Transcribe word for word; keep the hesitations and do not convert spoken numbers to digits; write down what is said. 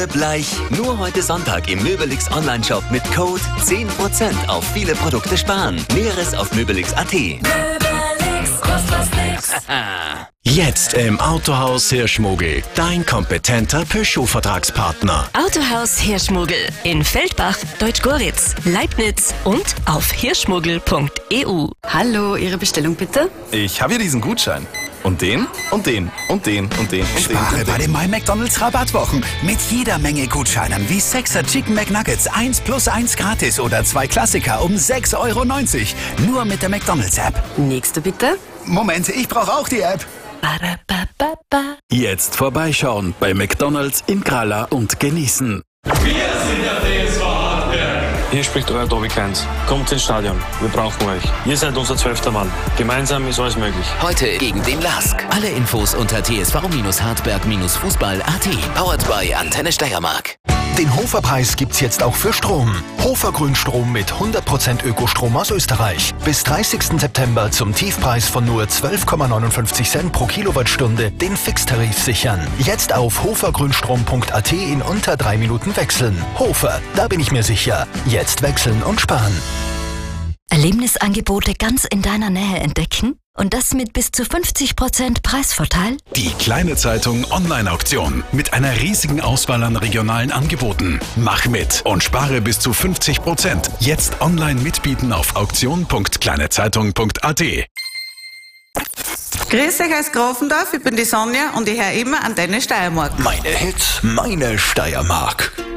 Bleich. Nur heute Sonntag im Möbelix Online-Shop mit Code zehn Prozent auf viele Produkte sparen. Näheres auf möbelix punkt at. Möbelix, kostet was nix. Jetzt im Autohaus Hirschmogel. Dein kompetenter Peugeot-Vertragspartner. Autohaus Hirschmogel in Feldbach, Deutschgoritz, Leibniz und auf hirschmogel punkt e u. Hallo, Ihre Bestellung bitte? Ich habe hier diesen Gutschein. Und den, und den, und den, und den, und den. Spare bei den My McDonald's Rabattwochen. Mit jeder Menge Gutscheinen wie sechser Chicken McNuggets eins plus eins gratis oder zwei Klassiker um sechs Euro neunzig. Nur mit der McDonald's App. Nächste bitte? Moment, ich brauche auch die App. Ba-da-ba-ba-ba. Jetzt vorbeischauen bei McDonald's in Krala und genießen. Hier spricht euer Tobi Kleins. Kommt ins Stadion. Wir brauchen euch. Ihr seid unser zwölfter Mann. Gemeinsam ist alles möglich. Heute gegen den Lask. Alle Infos unter t s v hartberg fußball punkt a t. Powered by Antenne Steiermark. Den Hofer-Preis gibt's jetzt auch für Strom. Hofer Grünstrom mit hundert Prozent Ökostrom aus Österreich. Bis dreißigsten September zum Tiefpreis von nur zwölf Komma neunundfünfzig Cent pro Kilowattstunde den Fixtarif sichern. Jetzt auf hofergrünstrom punkt a t in unter drei Minuten wechseln. Hofer, da bin ich mir sicher. Jetzt wechseln und sparen. Erlebnisangebote ganz in deiner Nähe entdecken? Und das mit bis zu fünfzig Prozent Preisvorteil? Die Kleine Zeitung Online-Auktion mit einer riesigen Auswahl an regionalen Angeboten. Mach mit und spare bis zu fünfzig Prozent. Jetzt online mitbieten auf auktion punkt kleinezeitung punkt a t. Grüß euch aus Grafendorf, ich bin die Sonja und ich höre immer Antenne Steiermark. Meine Hits, meine Steiermark.